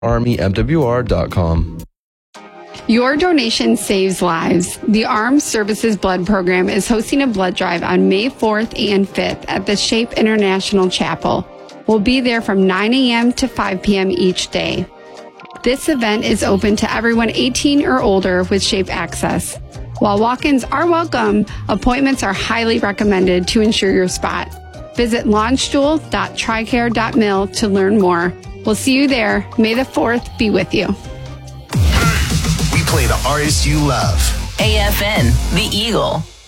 armymwr.com. Your donation saves lives. The Armed Services Blood Program is hosting a blood drive on May 4th and 5th at the Shape International Chapel. We'll be there from 9 a.m. to 5 p.m. each day. This event is open to everyone 18 or older with Shape access. While walk-ins are welcome, appointments are highly recommended to ensure your spot. Visit launchstool.tricare.mil to learn more. We'll see you there. May the 4th be with you. We play the artists you love. AFN, The Eagle.